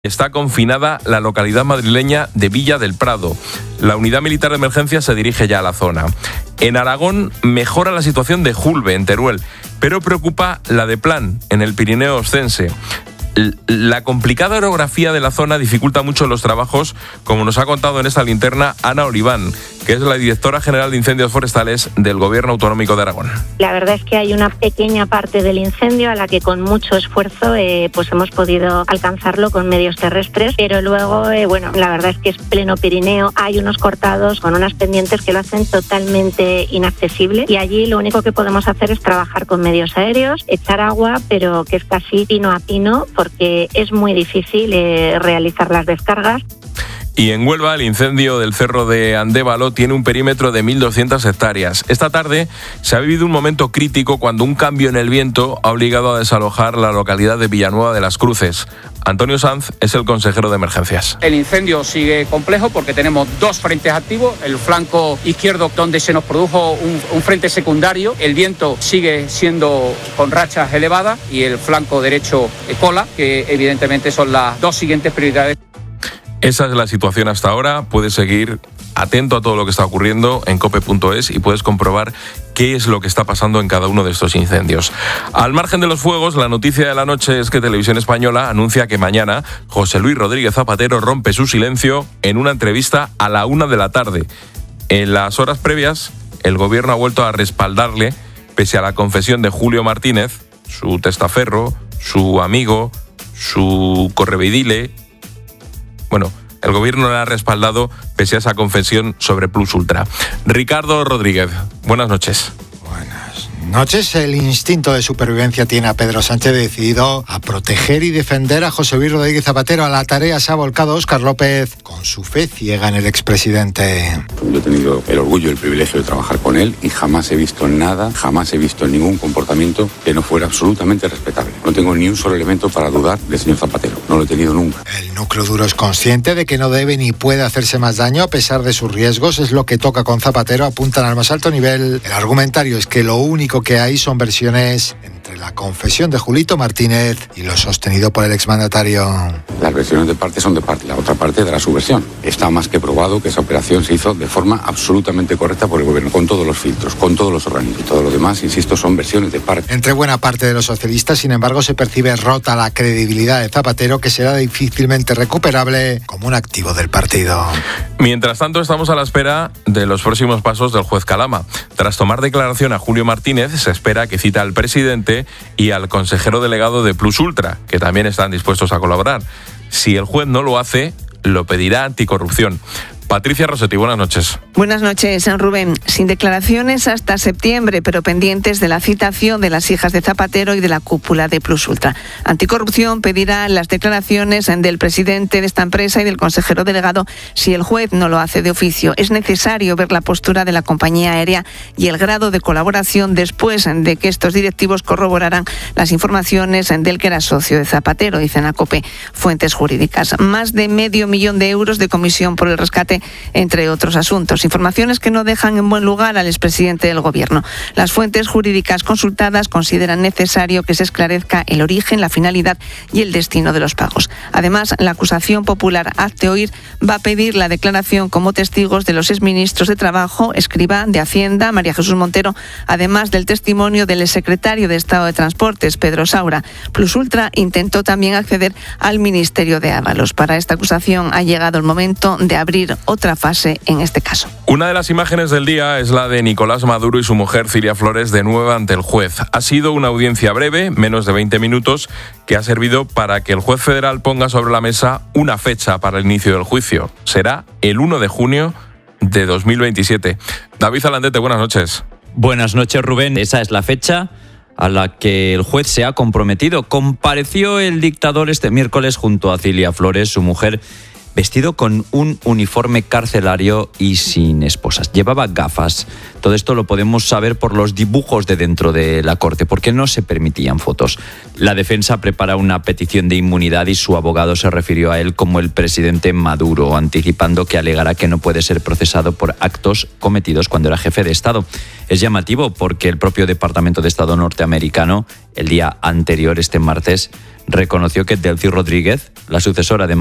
Está confinada la localidad madrileña de Villa del Prado. La unidad militar de emergencia se dirige ya a la zona. En Aragón mejora la situación de Julbe, en Teruel, pero preocupa la de Plan, en el Pirineo Oscense. La complicada orografía de la zona dificulta mucho los trabajos, como nos ha contado en esta linterna Ana Oliván, que es la directora general de incendios forestales del Gobierno Autonómico de Aragón. La verdad es que hay una pequeña parte del incendio a la que con mucho esfuerzo pues hemos podido alcanzarlo con medios terrestres, pero luego, la verdad es que es pleno Pirineo, hay unos cortados con unas pendientes que lo hacen totalmente inaccesible y allí lo único que podemos hacer es trabajar con medios aéreos, echar agua, pero que es casi pino a pino, porque es muy difícil realizar las descargas. Y en Huelva, el incendio del cerro de Andévalo tiene un perímetro de 1.200 hectáreas. Esta tarde se ha vivido un momento crítico cuando un cambio en el viento ha obligado a desalojar la localidad de Villanueva de las Cruces. Antonio Sanz es el consejero de emergencias. El incendio sigue complejo porque tenemos dos frentes activos. El flanco izquierdo, donde se nos produjo un frente secundario, el viento sigue siendo con rachas elevadas, y el flanco derecho cola, que evidentemente son las dos siguientes prioridades. Esa es la situación hasta ahora. Puedes seguir atento a todo lo que está ocurriendo en cope.es y puedes comprobar qué es lo que está pasando en cada uno de estos incendios. Al margen de los fuegos, la noticia de la noche es que Televisión Española anuncia que mañana José Luis Rodríguez Zapatero rompe su silencio en una entrevista a la 1 de la tarde. En las horas previas, el gobierno ha vuelto a respaldarle, pese a la confesión de Julio Martínez, su testaferro, su amigo, su correveidile. Bueno, el gobierno le ha respaldado pese a esa confesión sobre Plus Ultra. Ricardo Rodríguez, buenas noches. Buenas noches. El instinto de supervivencia tiene a Pedro Sánchez decidido a proteger y defender a José Luis Rodríguez Zapatero. A la tarea se ha volcado Óscar López con su fe ciega en el expresidente. Yo he tenido el orgullo y el privilegio de trabajar con él y jamás he visto nada, jamás he visto ningún comportamiento que no fuera absolutamente respetable. No tengo ni un solo elemento para dudar del señor Zapatero. No lo he tenido nunca. El núcleo duro es consciente de que no debe ni puede hacerse más daño a pesar de sus riesgos. Es lo que toca con Zapatero. Apuntan al más alto nivel. El argumentario es que lo único que hay son versiones entre la confesión de Julito Martínez y lo sostenido por el exmandatario. Las versiones de parte son de parte, la otra parte dará su versión. Está más que probado que esa operación se hizo de forma absolutamente correcta por el gobierno, con todos los filtros, con todos los organismos. Y todo lo demás, insisto, son versiones de parte. Entre buena parte de los socialistas, sin embargo, se percibe rota la credibilidad de Zapatero, que será difícilmente recuperable como un activo del partido. Mientras tanto, estamos a la espera de los próximos pasos del juez Calama. Tras tomar declaración a Julio Martínez, se espera que cite al presidente y al consejero delegado de Plus Ultra, que también están dispuestos a colaborar. Si el juez no lo hace, lo pedirá Anticorrupción. Patricia Rossetti, buenas noches. Buenas noches, Rubén. Sin declaraciones hasta septiembre, pero pendientes de la citación de las hijas de Zapatero y de la cúpula de Plus Ultra. Anticorrupción pedirá las declaraciones del presidente de esta empresa y del consejero delegado si el juez no lo hace de oficio. Es necesario ver la postura de la compañía aérea y el grado de colaboración después de que estos directivos corroboraran las informaciones del que era socio de Zapatero, dicen a COPE fuentes jurídicas. Más de $500,000 de comisión por el rescate, entre otros asuntos. Informaciones que no dejan en buen lugar al expresidente del gobierno. Las fuentes jurídicas consultadas consideran necesario que se esclarezca el origen, la finalidad y el destino de los pagos. Además, la acusación popular Hazte Oír va a pedir la declaración como testigos de los exministros de Trabajo, Escrivá, de Hacienda, María Jesús Montero, además del testimonio del exsecretario de Estado de Transportes, Pedro Saura. Plus Ultra intentó también acceder al Ministerio de Ábalos. Para esta acusación ha llegado el momento de abrir otra fase en este caso. Una de las imágenes del día es la de Nicolás Maduro y su mujer Cilia Flores de nuevo ante el juez. Ha sido una audiencia breve, menos de 20 minutos, que ha servido para que el juez federal ponga sobre la mesa una fecha para el inicio del juicio. Será el 1 de junio de 2027. David Alandete, buenas noches. Buenas noches, Rubén. Esa es la fecha a la que el juez se ha comprometido. Compareció el dictador este miércoles junto a Cilia Flores, su mujer, vestido con un uniforme carcelario y sin esposas. Llevaba gafas. Todo esto lo podemos saber por los dibujos de dentro de la corte, porque no se permitían fotos. La defensa prepara una petición de inmunidad y su abogado se refirió a él como el presidente Maduro, anticipando que alegará que no puede ser procesado por actos cometidos cuando era jefe de Estado. Es llamativo porque el propio Departamento de Estado norteamericano, el día anterior, este martes, reconoció que Delcy Rodríguez, la sucesora de